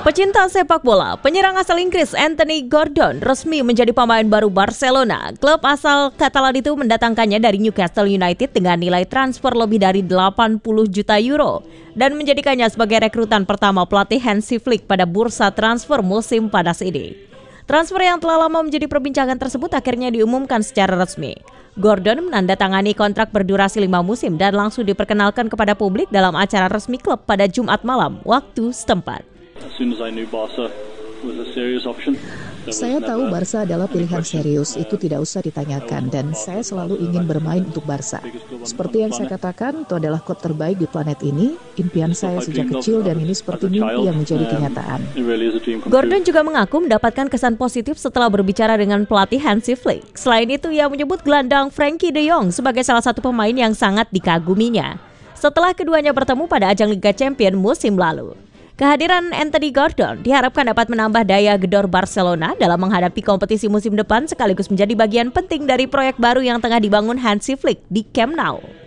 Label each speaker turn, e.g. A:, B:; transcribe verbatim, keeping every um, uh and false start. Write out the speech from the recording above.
A: Pecinta sepak bola, penyerang asal Inggris Anthony Gordon resmi menjadi pemain baru Barcelona. Klub asal Katalan itu mendatangkannya dari Newcastle United dengan nilai transfer lebih dari delapan puluh juta euro dan menjadikannya sebagai rekrutan pertama pelatih Hansi Flick pada bursa transfer musim panas ini. Transfer yang telah lama menjadi perbincangan tersebut akhirnya diumumkan secara resmi. Gordon menandatangani kontrak berdurasi lima musim dan langsung diperkenalkan kepada publik dalam acara resmi klub pada Jumat malam waktu setempat.
B: Saya tahu Barca adalah pilihan serius, itu tidak usah ditanyakan, dan saya selalu ingin bermain untuk Barca. Seperti yang saya katakan, itu adalah klub terbaik di planet ini, impian saya sejak kecil dan ini seperti mimpi yang menjadi kenyataan.
A: Gordon juga mengaku mendapatkan kesan positif setelah berbicara dengan pelatih Hansi Flick. Selain itu, ia menyebut gelandang Frenkie de Jong sebagai salah satu pemain yang sangat dikaguminya setelah keduanya bertemu pada ajang Liga Champions musim lalu. Kehadiran Anthony Gordon diharapkan dapat menambah daya gedor Barcelona dalam menghadapi kompetisi musim depan sekaligus menjadi bagian penting dari proyek baru yang tengah dibangun Hansi Flick di Camp Nou.